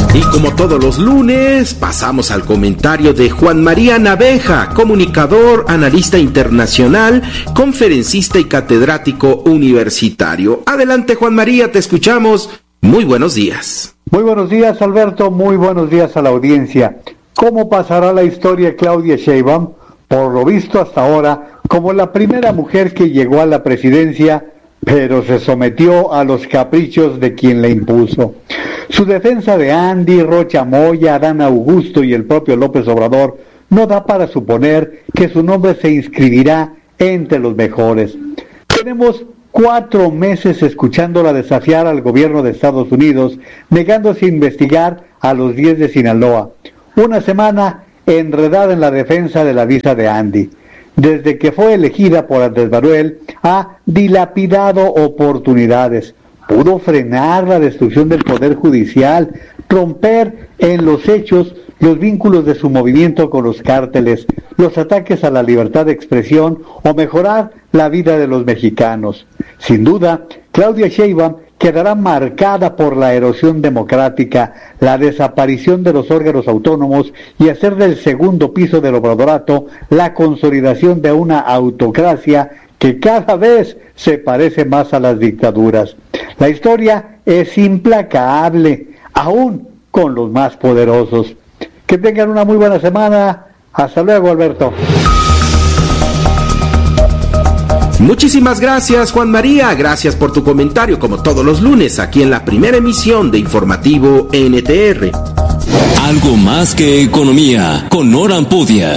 Y como todos los lunes, pasamos al comentario de Juan María Naveja, comunicador, analista internacional, conferencista y catedrático universitario. Adelante, Juan María, te escuchamos. Muy buenos días. Muy buenos días, Alberto. Muy buenos días a la audiencia. ¿Cómo pasará la historia Claudia Sheinbaum? Por lo visto hasta ahora, como la primera mujer que llegó a la presidencia, pero se sometió a los caprichos de quien la impuso. Su defensa de Andy, Rocha Moya, Adán Augusto y el propio López Obrador no da para suponer que su nombre se inscribirá entre los mejores. Tenemos 4 meses escuchándola desafiar al gobierno de Estados Unidos, negándose a investigar a los 10 de Sinaloa. Una semana enredada en la defensa de la visa de Andy. Desde que fue elegida por Andrés Manuel, ha dilapidado oportunidades. Pudo frenar la destrucción del Poder Judicial, romper en los hechos los vínculos de su movimiento con los cárteles, los ataques a la libertad de expresión o mejorar la vida de los mexicanos. Sin duda, Claudia Sheinbaum quedará marcada por la erosión democrática, la desaparición de los órganos autónomos y hacer del segundo piso del obradorato la consolidación de una autocracia que cada vez se parece más a las dictaduras. La historia es implacable, aún con los más poderosos. Que tengan una muy buena semana. Hasta luego, Alberto. Muchísimas gracias, Juan María. Gracias por tu comentario, como todos los lunes, aquí en la primera emisión de Informativo NTR. Algo más que economía, con Nora Ampudia.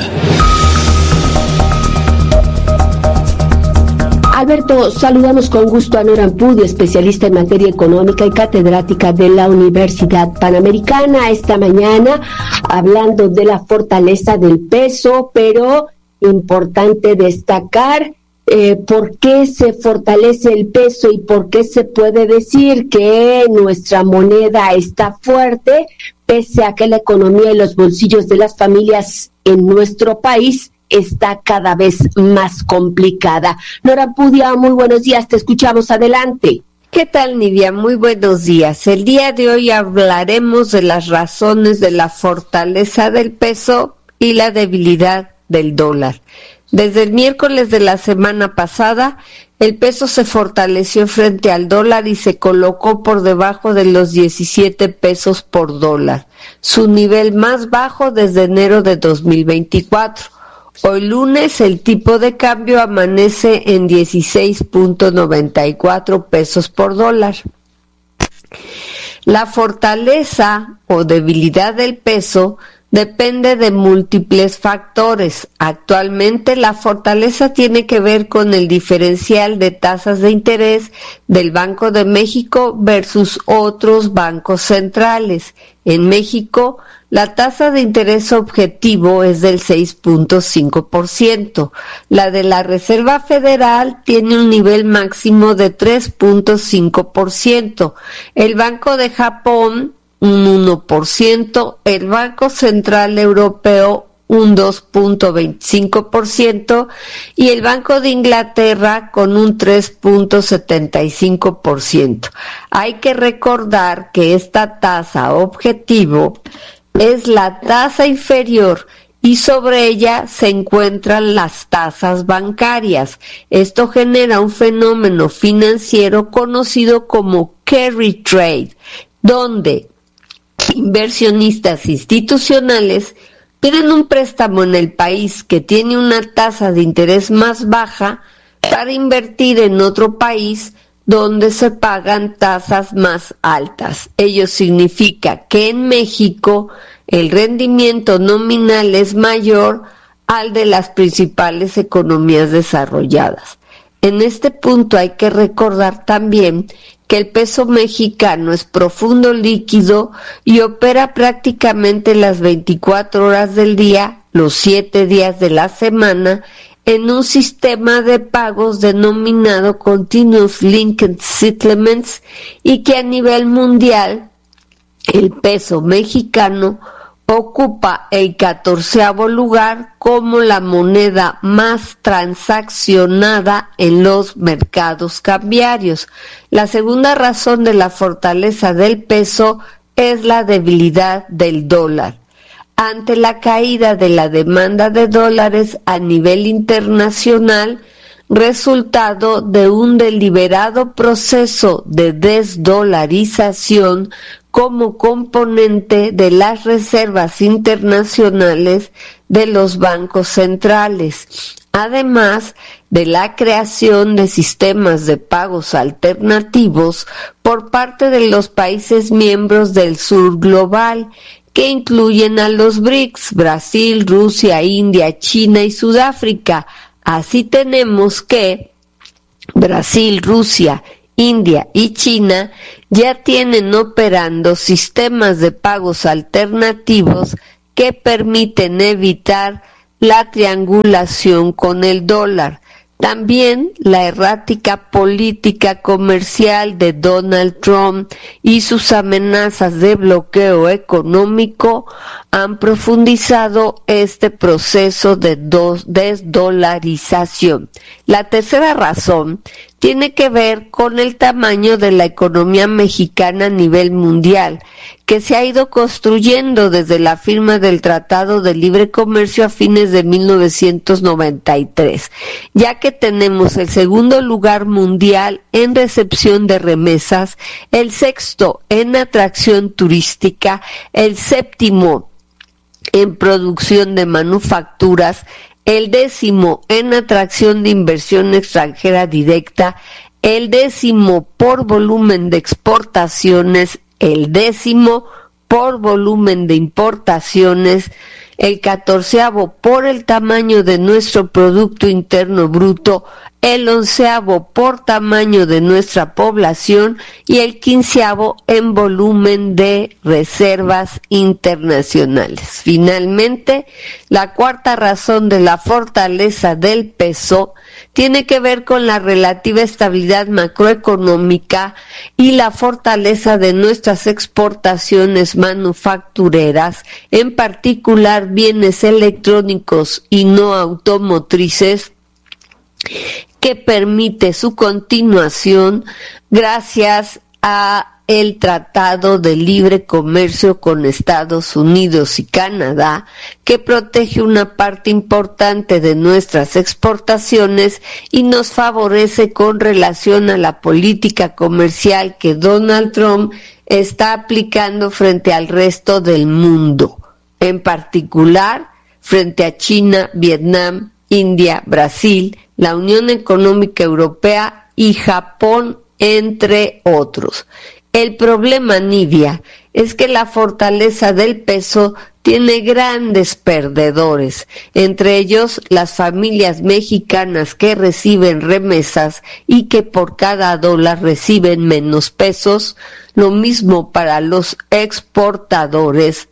Alberto, saludamos con gusto a Nora Ampudia, especialista en materia económica y catedrática de la Universidad Panamericana. Esta mañana hablando de la fortaleza del peso, pero importante destacar por qué se fortalece el peso y por qué se puede decir que nuestra moneda está fuerte, pese a que la economía y los bolsillos de las familias en nuestro país está cada vez más complicada. Nora Ampudia, muy buenos días, te escuchamos, adelante. ¿Qué tal, Nidia? Muy buenos días. El día de hoy hablaremos de las razones de la fortaleza del peso y la debilidad del dólar. Desde el miércoles de la semana pasada, el peso se fortaleció frente al dólar y se colocó por debajo de los 17 pesos por dólar, su nivel más bajo desde enero de 2024. Hoy lunes el tipo de cambio amanece en 16.94 pesos por dólar. La fortaleza o debilidad del peso depende de múltiples factores. Actualmente la fortaleza tiene que ver con el diferencial de tasas de interés del Banco de México versus otros bancos centrales. En México, la tasa de interés objetivo es del 6.5%. La de la Reserva Federal tiene un nivel máximo de 3.5%. El Banco de Japón un 1%, el Banco Central Europeo un 2.25% y el Banco de Inglaterra con un 3.75%. Hay que recordar que esta tasa objetivo es la tasa inferior y sobre ella se encuentran las tasas bancarias. Esto genera un fenómeno financiero conocido como carry trade, donde inversionistas institucionales piden un préstamo en el país que tiene una tasa de interés más baja para invertir en otro país donde se pagan tasas más altas. Ello significa que en México el rendimiento nominal es mayor al de las principales economías desarrolladas. En este punto hay que recordar también que el peso mexicano es profundo líquido y opera prácticamente las 24 horas del día, los 7 días de la semana, en un sistema de pagos denominado Continuous Linked Settlements y que a nivel mundial el peso mexicano ocupa el 14º lugar como la moneda más transaccionada en los mercados cambiarios. La segunda razón de la fortaleza del peso es la debilidad del dólar. Ante la caída de la demanda de dólares a nivel internacional, resultado de un deliberado proceso de desdolarización como componente de las reservas internacionales de los bancos centrales, además de la creación de sistemas de pagos alternativos por parte de los países miembros del sur global, que incluyen a los BRICS, Brasil, Rusia, India, China y Sudáfrica. Así tenemos que Brasil, Rusia, India y China ya tienen operando sistemas de pagos alternativos que permiten evitar la triangulación con el dólar. También la errática política comercial de Donald Trump y sus amenazas de bloqueo económico han profundizado este proceso de desdolarización. La tercera razón tiene que ver con el tamaño de la economía mexicana a nivel mundial, que se ha ido construyendo desde la firma del Tratado de Libre Comercio a fines de 1993, ya que tenemos el segundo lugar mundial en recepción de remesas, el sexto en atracción turística, el séptimo en producción de manufacturas, el décimo en atracción de inversión extranjera directa, el décimo por volumen de exportaciones, el décimo por volumen de importaciones, el 14º por el tamaño de nuestro Producto Interno Bruto, el 11º por tamaño de nuestra población y el 15º en volumen de reservas internacionales. Finalmente, la cuarta razón de la fortaleza del peso tiene que ver con la relativa estabilidad macroeconómica y la fortaleza de nuestras exportaciones manufactureras, en particular bienes electrónicos y no automotrices, que permite su continuación gracias a el Tratado de Libre Comercio con Estados Unidos y Canadá, que protege una parte importante de nuestras exportaciones y nos favorece con relación a la política comercial que Donald Trump está aplicando frente al resto del mundo, en particular frente a China, Vietnam, India, Brasil, la Unión Económica Europea y Japón, entre otros. El problema, Nidia, es que la fortaleza del peso tiene grandes perdedores, entre ellos las familias mexicanas que reciben remesas y que por cada dólar reciben menos pesos, lo mismo para los exportadores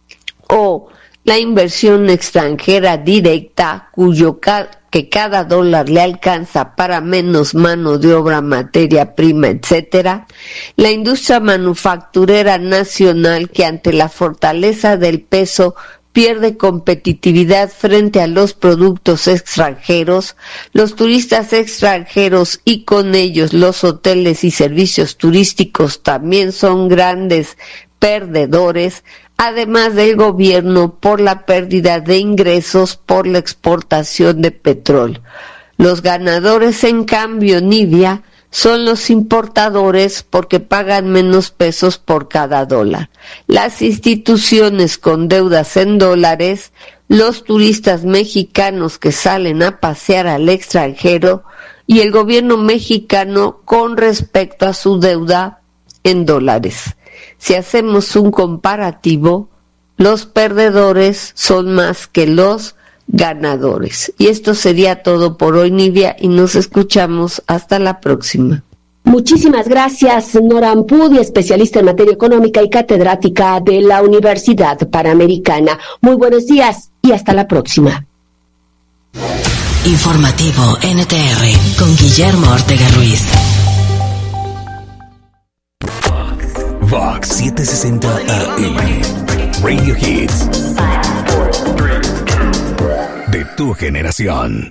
o la inversión extranjera directa, que cada dólar le alcanza para menos mano de obra, materia prima, etcétera. La industria manufacturera nacional, que ante la fortaleza del peso pierde competitividad frente a los productos extranjeros, los turistas extranjeros y con ellos los hoteles y servicios turísticos también son grandes perdedores, además del gobierno por la pérdida de ingresos por la exportación de petróleo. Los ganadores, en cambio, Nidia, son los importadores porque pagan menos pesos por cada dólar. Las instituciones con deudas en dólares, los turistas mexicanos que salen a pasear al extranjero y el gobierno mexicano con respecto a su deuda en dólares. Si hacemos un comparativo, los perdedores son más que los ganadores. Y esto sería todo por hoy, Nidia, y nos escuchamos hasta la próxima. Muchísimas gracias, Nora Ampudi, especialista en materia económica y catedrática de la Universidad Panamericana. Muy buenos días y hasta la próxima. Informativo NTR con Guillermo Ortega Ruiz. Vox 760 AM. Radio Hits. De tu generación.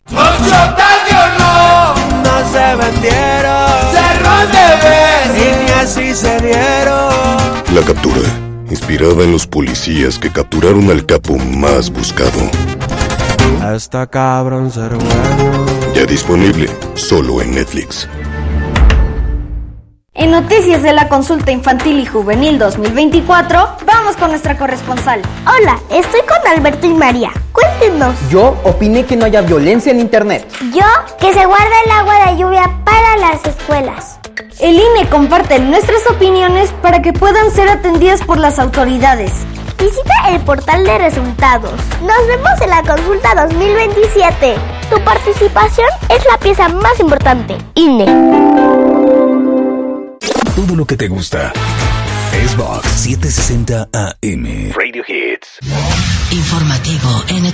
No se vendieron, cerró de ver y ni así se dieron. La captura inspirada en los policías que capturaron al capo más buscado. Hasta cabrón ser bueno. Ya disponible, solo en Netflix. En noticias de la consulta infantil y juvenil 2024, vamos con nuestra corresponsal. Hola, estoy con Alberto y María. Cuéntenos. Yo opiné que no haya violencia en internet. Yo, que se guarde el agua de lluvia para las escuelas. El INE comparte nuestras opiniones para que puedan ser atendidas por las autoridades. Visita el portal de resultados. Nos vemos en la consulta 2027. Tu participación es la pieza más importante. INE. Todo lo que te gusta. Es Vox 760 AM. Radio Hits. Informativo NT.